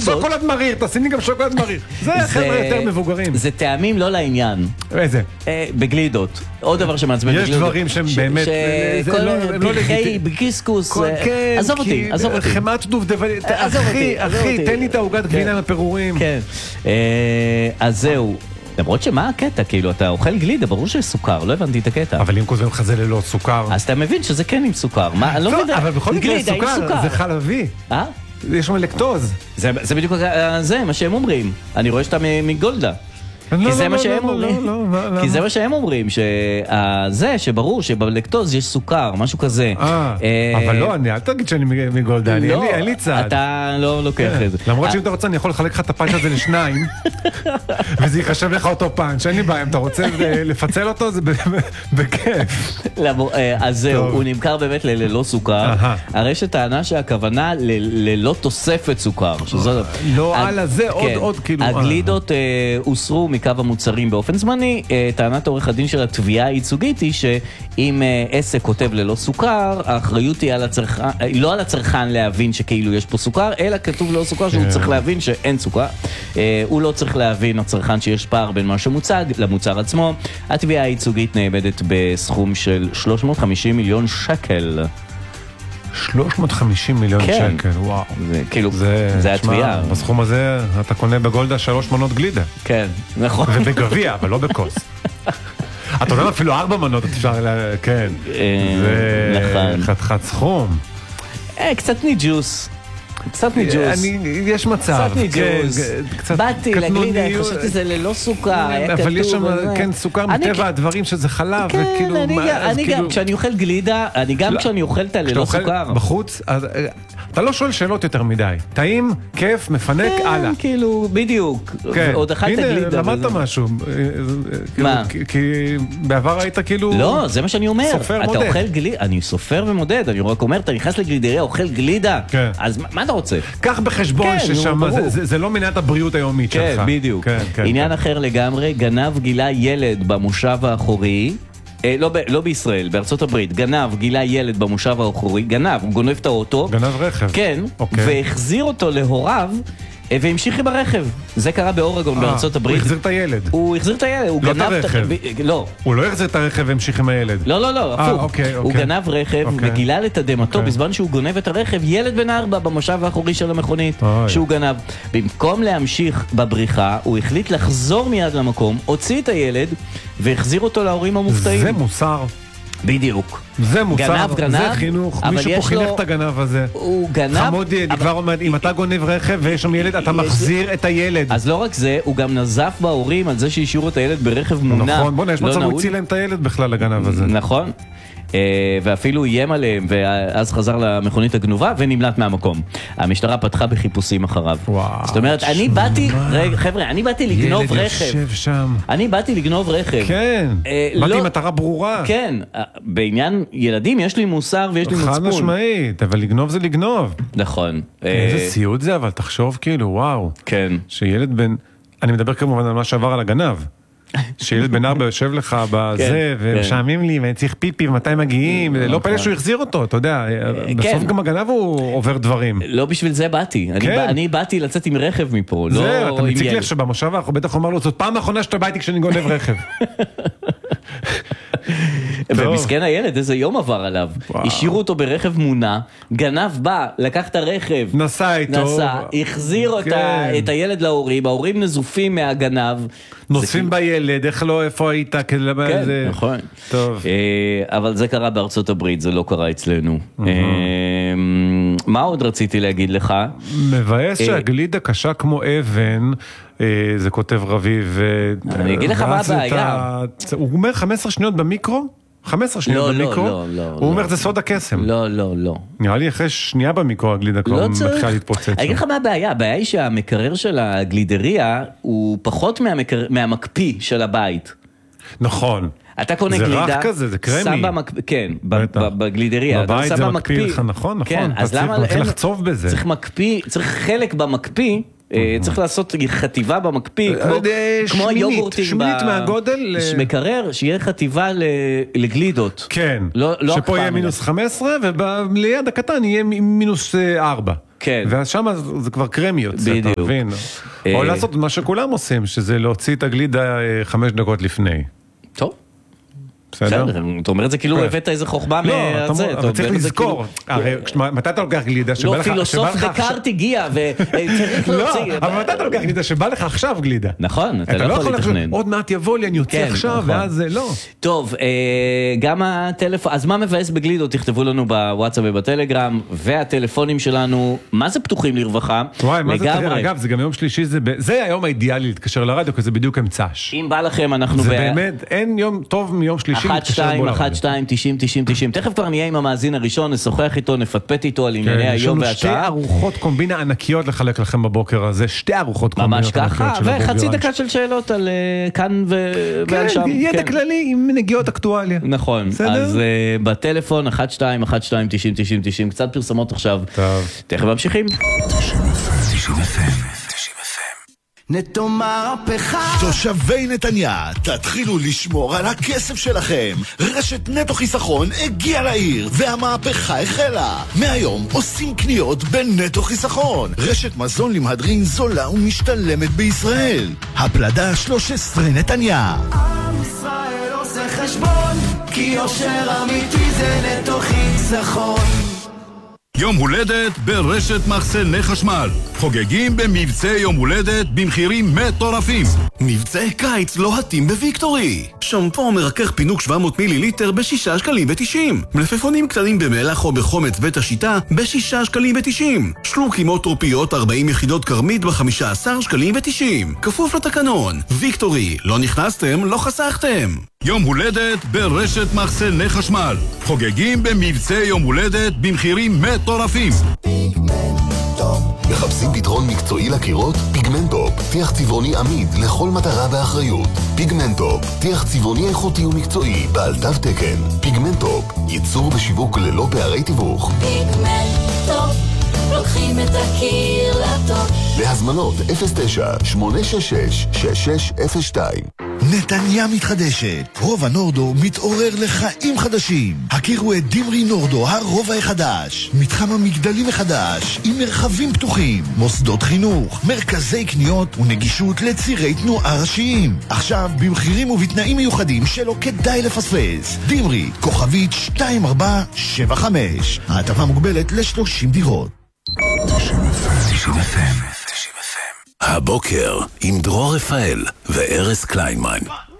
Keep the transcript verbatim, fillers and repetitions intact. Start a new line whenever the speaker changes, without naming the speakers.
שוקולד מריר, תשימי גם שוקולד מריר. זה חבר'ה יותר מבוגרים.
זה טעמים לא לעניין.
איזה?
בגלידות. עוד דבר שמעצבן
בגלידות. יש דברים שהם באמת...
שכל פרחי, בקיסקוס, עזוב אותי, עזוב אותי.
חמת דובדבנית, אחי, אחי, תן לי את העוגת גבינה עם הפירורים.
כן. אז זהו. למרות שמה הקטע? כאילו, אתה אוכל גלידה, ברור שיש סוכר, לא הבנתי את הקטע.
אבל אם כותבים לך זה ללא סוכר...
אז אתה מבין שזה כן עם סוכר. מה, לא מבין...
אבל בכל מקרה סוכר, זה חלבי.
אה?
יש שם לקטוז.
זה בדיוק זה, מה שהם אומרים. אני רואה שאתה מגולדה. כי זה מה שהם אומרים. כי זה מה שהם אומרים, שזה, שברור שבלקטוז יש סוכר, משהו כזה.
אבל לא, אל תגיד שאני מגולדה, אין לי צעד.
אתה לא לוקח את זה.
למרות שאם אתה רוצה, אני יכול לחלק לך את הפאנץ' הזה לשניים, וזה יחשב לך אותו פאנץ', אין לי בעיה, אם אתה רוצה לפצל אותו, זה בכיף.
אז זהו, הוא נמכר באמת ללא סוכר. הרי שטענה שהכוונה ללא תוספת סוכר.
לא על זה, עוד כאילו.
הגלידות הוסרו מקו המוצרים באופן זמני. טענת עורך הדין של התביעה הייצוגית היא שאם עסק כותב ללא סוכר, האחריות היא על הצרכן, לא על הצרכן להבין שכאילו יש פה סוכר, אלא כתוב ללא סוכר שהוא צריך להבין שאין סוכר. הוא לא צריך להבין, הצרכן, שיש פער בין מה שמוצג למוצר עצמו. התביעה הייצוגית נאבדת בסכום של שלוש מאות וחמישים מיליון שקל.
שלוש מאות וחמישים מיליון שקל, וואו.
כאילו, זה התביעה.
בסכום הזה אתה קונה בגולדה שלוש מנות גלידה.
כן, נכון.
ובגביע, אבל לא בכוס. אתה יודע אפילו ארבע מנות, אפשר, כן. זה חתיכת סכום.
קצת ניג'וס. קצת ניג'וס.
יש מצב.
קצת ניג'וס. באתי לגלידה, חשבתי זה ללא סוכר, היה כתוב.
אבל יש שם, כן, סוכר מטבע הדברים שזה חלב.
כן, אני גם, כשאני אוכל גלידה, אני גם כשאני אוכל את הללא סוכר.
כשאתה אוכל בחוץ, אתה לא שואל שאלות יותר מדי. טעים, כיף, מפנק, הלאה.
כאילו, בדיוק. עוד אכלת גלידה.
הנה, למדת משהו.
מה?
כי בעבר היית כאילו...
לא, זה מה שאני אומר.
סופר מודד.
אתה אוכל גלידה, אני סופר ומודד, אני רק אומר, אתה נכנס לגלידריה, אוכל גלידה. אז מה אתה רוצה?
קח בחשבון ששם, זה לא מניעת הבריאות היומית שלך.
כן, בדיוק. עניין אחר לגמרי, גנב גילה ילד במושב האחורי, לא בישראל, בארצות הברית, גנב גילה ילד במושב האחורי, גנב, הוא גונב את האוטו.
גנב רכב.
כן, והחזיר אותו להוריו, והמשיך עם הרכב. זה קרה באורגון בארצות הברית.
הוא החזיר את הילד.
הוא החזיר את הילד, הוא גנב את הרכב. לא.
הוא לא החזיר את הרכב והמשיך עם הילד.
לא, לא, לא, הפוך. הוא גנב רכב וגילה לתדהמתו בזמן שהוא גונב את הרכב, ילד בן ארבע במושב האחורי של המכונית שהוא גנב. במקום להמשיך בבריחה, הוא החליט לחזור מיד למקום, הוציא את הילד והחזיר אותו להורים המופתעים.
זה מוסר.
בדיוק.
זה מוסר,
גנב, גנב,
זה חינוך, מישהו פה חינך את הגנב הזה.
הוא גנב.
חמודי, אני כבר אומר, אם אתה גונב רכב ויש שם ילד, אתה מחזיר את הילד.
אז לא רק זה, הוא גם נזף בהורים על זה שהשאירו את הילד ברכב מונע.
נכון, בוא נש מצב הוא הציל להם את הילד בכלל לגנב הזה.
נכון. ואפילו איים עליהם, ואז חזר למכונית הגנובה ונמלט מהמקום. המשטרה פתחה בחיפושים אחריו. זאת אומרת, אני באתי, חבר'ה, אני באתי לגנוב רכב.
ילד יושב שם.
אני באתי לגנוב רכב.
כן, באתי עם מטרה ברורה.
כן, בעניין ילדים יש לי מוסר ויש לי מצפון.
חד משמעית, אבל לגנוב זה לגנוב.
נכון.
איזה סיוט זה, אבל תחשוב כאילו, וואו.
כן.
שילד בן, אני מדבר כמובן על מה שעבר על הגנב. שילד בן ארבע יושב לך בזה, ומשעמים לי, ואני צריך פיפי, ומתי מגיעים, לא פלא שהוא יחזיר אותו, אתה יודע, בסוף גם הגנב הוא עובר דברים.
לא בשביל זה באתי, אני באתי לצאת עם רכב מפה, לא עם ילד.
זהו, אתה מציג לך שבמושב אנחנו בטח אומר לו, זאת פעם האחרונה שאתה בא איתי כשאני גונב רכב.
ומסכן הילד, איזה יום עבר עליו. השאירו אותו ברכב מונע, גנב בא, לקח את הרכב,
נסע איתו,
נסע, החזיר את הילד להורים, ההורים נזופים מהגנב,
נוספים בילד, איך לא, איפה היית?
כן, נכון.
טוב.
אבל זה קרה בארצות הברית, זה לא קרה אצלנו. מה עוד רציתי להגיד לך?
מבאס שהגלידה קשה כמו אבן, זה כותב רביב.
אני אגיד לך מה הבעיה.
הוא אומר חמש עשרה שניות במיקרו? חמש עשרה שניות במיקרו?
לא, לא, לא.
הוא אומר זה סוד הקסם.
לא, לא, לא.
נראה לי אחרי שנייה במיקרו הגלידה כבר מתחילה להתפוצץ.
אני אגיד לך מה הבעיה, הבעיה היא שהמקרר של הגלידריה הוא פחות מהמקפיא של הבית.
נכון.
אתה קונה גלידה,
זה רך כזה, זה קרמי.
כן, בגלידריה.
בבית זה מקפיא לך, נכון, נכון. אתה צריך לחצוב בזה.
צריך מקפיא, צריך חלק במקפיא, צריך לעשות חטיבה במקפיא, כמו היוגורטים.
שמינית מהגודל.
מקרר, שיהיה חטיבה לגלידות.
כן, שפה יהיה מינוס חמש עשרה, וליד הקטן יהיה מינוס ארבע. ואז שם זה כבר קרמי יוצא, אתה מבין? או לעשות מה שכולם עושים, שזה להוציא את הגלידה חמש דקות לפני.
טוב. בסדר, אתה אומר את זה כאילו הבאת איזה חוכמה מהזה.
לא, אתה צריך לזכור, הרי מתי אתה לוקח גלידה שבא לך...
לא, פילוסוף דקארט הגיע וצריך להוציא...
לא, אבל מתי אתה לוקח גלידה שבא לך עכשיו גלידה?
נכון, אתה לא יכול לתכנן.
עוד מעט יבוא לי, אני יוצא עכשיו, ואז לא.
טוב, גם הטלפון, אז מה מבאס בגלידות? תכתבו לנו בוואטסאפ ובטלגרם, והטלפונים שלנו, מה זה פתוחים לרווחה?
וואי, מה זה, אגב, זה גם יום שלישי, זה היום האידיאלי להתקשר לרדיו, כי זה בדיוק אמצש.
אם בא לכם, אנחנו...
זה באמת, אין יום טוב מיום שלישי.
אחת שתיים, אחת שתיים, תשעים, תשעים, תשעים. תכף כבר נהיה עם המאזין הראשון, נשוחח איתו, נפטפט איתו על ענייני היום והשעה.
שתי ארוחות קומבינה ענקיות לחלק לכם בבוקר הזה, שתי ארוחות קומבינות ענקיות של הבוקר.
ממש ככה, וחצי דקה של שאלות על כאן ועל שם.
כן, ידע כללי עם נגיעות אקטואליה.
נכון, אז בטלפון, אחת שתיים, אחת שתיים, תשעים, תשעים, תשעים, קצת פרסמות עכשיו. תכף ממשיכים.
נטו מהפכה. תושבי נתניה, תתחילו לשמור על הכסף שלכם. רשת נטו חיסכון הגיעה לעיר והמהפכה החלה. מהיום עושים קניות בנטו חיסכון, רשת מזון למהדרין זולה ומשתלמת בישראל. הפלדה שלוש עשרה נתניה. עם ישראל עושה חשבון, כי יושר אמיתי זה נטו חיסכון.
יום הולדת ברשת מחסני חשמל. חוגגים במבצעי יום הולדת במחירים מטורפים.
מבצעי קיץ לוהטים בוויקטורי. שמפו מרכך פינוק שבע מאות מיליליטר בשישה שקלים ותשעים. מלפפונים קטנים במלח או בחומץ בית השיטה בשישה שקלים ותשעים. שלוקים או טרופיות ארבעים יחידות קרמית בחמישה עשר שקלים ותשעים. כפוף לתקנון. ויקטורי, לא נכנסתם, לא חסכתם.
יום הולדת ברשת מחסני חשמל. חוגגים במבצעי יום הולדת במחירים מטורפים.
מחפשים פתרון מקצועי לקירות? פיגמנטופ, טיח צבעוני עמיד לכל מטרה באחריות. פיגמנטופ, טיח צבעוני איכותי ומקצועי בעל תו תקן. פיגמנטופ, ייצור ושיווק ללא פערי תיווך.
פיגמנטופ, לוקחים את הקיר לטופ.
להזמנות אפס תשע שמונה שש שש שש שש אפס שתיים.
נתניה מתחדשת, רובע נורדו מתעורר לחיים חדשים. הכירו את דימרי נורדו, הרובע החדש. מתחם המגדלים החדש, עם מרחבים פתוחים, מוסדות חינוך, מרכזי קניות ונגישות לצירי תנועה ראשיים. עכשיו במחירים ובתנאים מיוחדים שלא כדאי לפספס. דימרי, כוכבית שתיים ארבע שבע חמש. ההטבה מוגבלת ל-שלושים דירות.
תשעים אף אם הבוקר עם דרור רפאל וארז קליינמן.